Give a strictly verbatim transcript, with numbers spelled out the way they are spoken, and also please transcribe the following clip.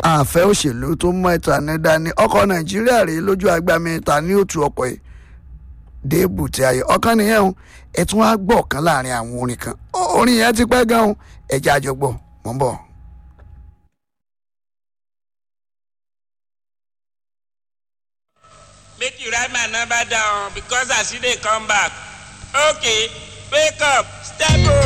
àfẹ́ òṣèlú tó mọ ìtàn ní dání ọkọ̀ nàìjíríà rèé lójú agbami ta ní òtún ọkọ̀ yìí déèbù tí ayé ọkàn nìyẹn o ẹ tún wá gbọ́ ọ̀kan láàrin àwọn orin kan orin yẹn ti pẹ́ gan-an ẹ̀jẹ̀ àjọgbọ̀ mọ́ ń bọ̀. Make you write my number down because I see they come back. Okay, wake up, step up.